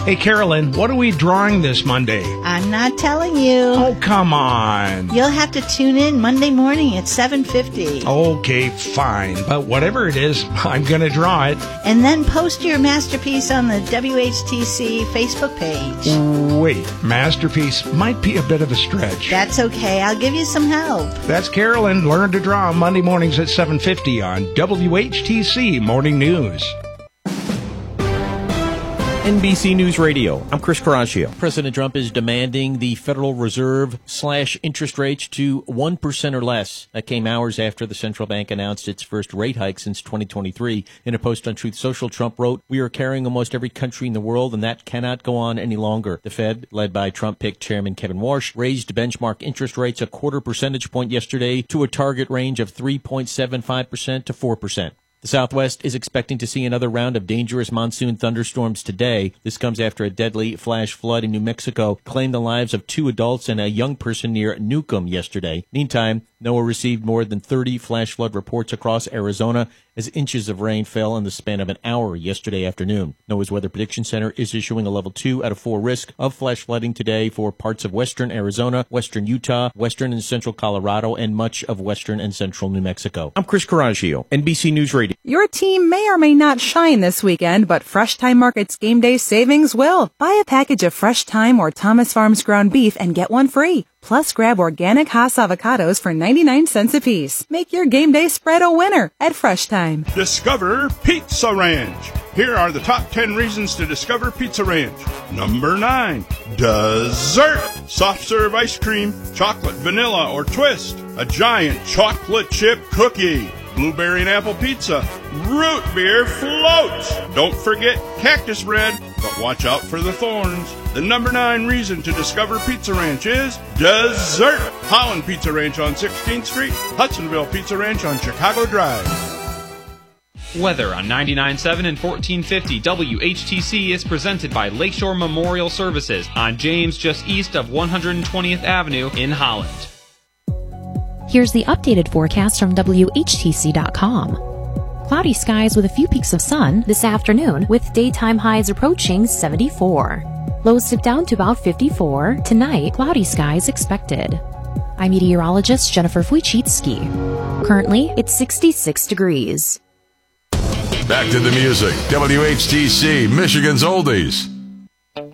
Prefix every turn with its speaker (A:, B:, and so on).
A: Hey, Carolyn, what are we drawing this Monday?
B: I'm not telling you.
A: Oh, come on.
B: You'll have to tune in Monday morning at 7:50.
A: Okay, fine. But whatever it is, I'm going to draw it.
B: And then post your masterpiece on the WHTC Facebook page.
A: Wait, masterpiece might be a bit of a stretch.
B: That's okay. I'll give you some help.
A: That's Carolyn. Learn to draw Monday mornings at 7:50 on WHTC Morning News.
C: NBC News Radio. I'm Chris Caraccio. President Trump is demanding the Federal Reserve slash interest rates to 1% or less. That came hours after the central bank announced its first rate hike since 2023. In a post on Truth Social, Trump wrote, "We are carrying almost every country in the world, and that cannot go on any longer." The Fed, led by Trump-picked Chairman Kevin Warsh, raised benchmark interest rates a quarter percentage point yesterday to a target range of 3.75% to 4%. The Southwest is expecting to see another round of dangerous monsoon thunderstorms today. This comes after a deadly flash flood in New Mexico claimed the lives of 2 adults and a young person near Newcomb yesterday. Meantime, NOAA received more than 30 flash flood reports across Arizona as inches of rain fell in the span of an hour yesterday afternoon. NOAA's Weather Prediction Center is issuing a level 2 out of 4 risk of flash flooding today for parts of western Arizona, western Utah, western and central Colorado, and much of western and central New Mexico. I'm Chris Caraccio, NBC News Radio.
D: Your team may or may not shine this weekend, but Fresh Thyme Market's game day savings will. Buy a package of Fresh Thyme or Thomas Farms ground beef and get one free. Plus, grab organic Hass avocados for 99 cents a piece. Make your game day spread a winner at Fresh Thyme.
E: Discover Pizza Ranch. Here are the top 10 reasons to discover Pizza Ranch. Number 9, dessert. Soft serve ice cream, chocolate, vanilla, or twist. A giant chocolate chip cookie. Blueberry and apple pizza, root beer float. Don't forget cactus bread, but watch out for the thorns. The number 9 reason to discover Pizza Ranch is dessert. Holland Pizza Ranch on 16th Street, Hudsonville Pizza Ranch on Chicago Drive.
F: Weather on 99.7 and 1450 WHTC is presented by Lakeshore Memorial Services on James, just east of 120th Avenue in Holland.
G: Here's the updated forecast from WHTC.com. Cloudy skies with a few peaks of sun this afternoon, with daytime highs approaching 74. Lows dip down to about 54. Tonight, cloudy skies expected. I'm meteorologist Jennifer Wojcicki. Currently, it's 66 degrees.
H: Back to the music. WHTC, Michigan's Oldies.